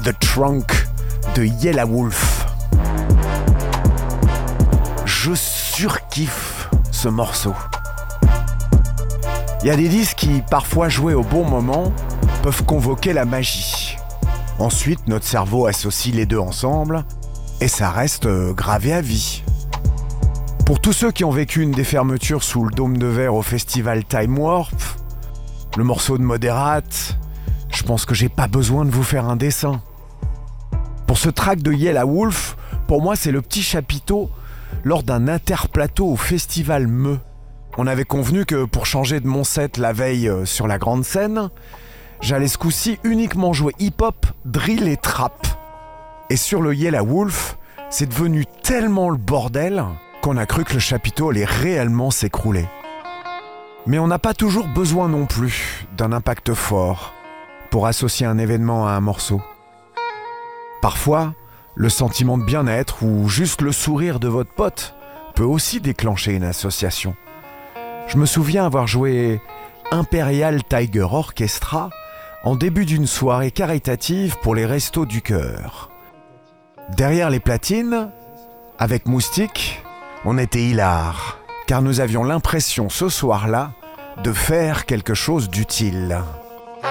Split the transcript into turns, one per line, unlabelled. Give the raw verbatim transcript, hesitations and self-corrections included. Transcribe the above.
The Trunk de Yellow Wolf. Je surkiffe ce morceau. Il y a des disques qui, parfois joués au bon moment, peuvent convoquer la magie. Ensuite, notre cerveau associe les deux ensemble et ça reste gravé à vie. Pour tous ceux qui ont vécu une des fermetures sous le dôme de verre au festival Time Warp, le morceau de Moderate, je pense que j'ai pas besoin de vous faire un dessin. Pour ce track de Yellow Wolf, pour moi c'est le petit chapiteau lors d'un interplateau au festival Meux. On avait convenu que pour changer de mon set la veille sur la grande scène, j'allais ce coup-ci uniquement jouer hip-hop, drill et trap. Et sur le Yellow Wolf, c'est devenu tellement le bordel qu'on a cru que le chapiteau allait réellement s'écrouler. Mais on n'a pas toujours besoin non plus d'un impact fort pour associer un événement à un morceau. Parfois, le sentiment de bien-être ou juste le sourire de votre pote peut aussi déclencher une association. Je me souviens avoir joué Imperial Tiger Orchestra en début d'une soirée caritative pour les Restos du Cœur. Derrière les platines, avec Moustique, on était hilar, car nous avions l'impression ce soir-là de faire quelque chose d'utile.